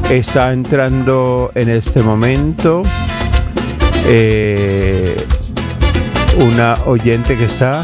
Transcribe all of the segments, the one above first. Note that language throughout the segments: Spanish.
Está entrando en este momento una oyente que está,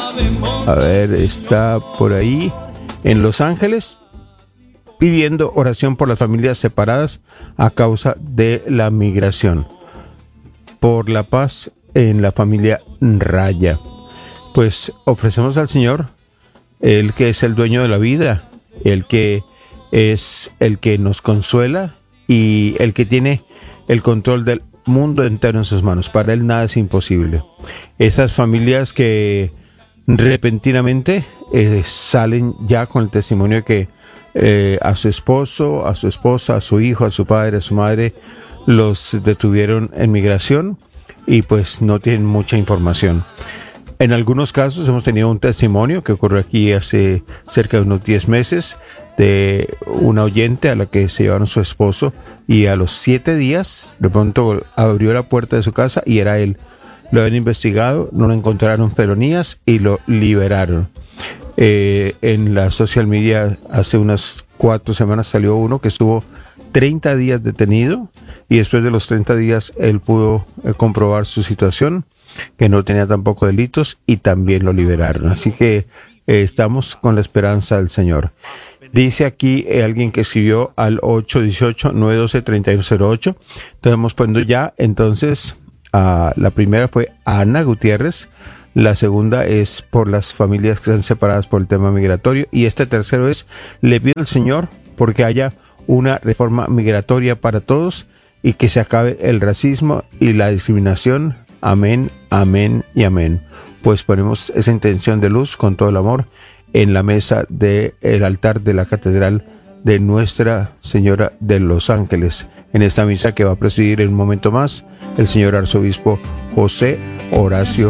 está por ahí en Los Ángeles pidiendo oración por las familias separadas a causa de la migración, por la paz en la familia Raya. Pues ofrecemos al Señor, el que es el dueño de la vida, el que es el que nos consuela y el que tiene el control del mundo entero en sus manos. Para Él nada es imposible. Esas familias que repentinamente salen ya con el testimonio de que a su esposo, a su esposa, a su hijo, a su padre, a su madre los detuvieron en migración y pues no tienen mucha información. En algunos casos hemos tenido un testimonio que ocurrió aquí hace cerca de unos 10 meses de una oyente a la que se llevaron su esposo y a los 7 días de pronto abrió la puerta de su casa y era él. Lo habían investigado, no lo encontraron felonías y lo liberaron. En la social media hace unas 4 semanas salió uno que estuvo 30 días detenido y después de los 30 días él pudo comprobar su situación, que no tenía tampoco delitos y también lo liberaron. Así que estamos con la esperanza del Señor. Dice aquí alguien que escribió al 818-912-3108. Estamos poniendo ya, entonces, la primera fue Ana Gutiérrez, la segunda es por las familias que están separadas por el tema migratorio y este tercero es, le pido al Señor porque haya una reforma migratoria para todos y que se acabe el racismo y la discriminación. Amén, amén y amén. Pues ponemos esa intención de luz con todo el amor en la mesa del altar de la Catedral de Nuestra Señora de Los Ángeles, en esta misa que va a presidir en un momento más el señor arzobispo José Horacio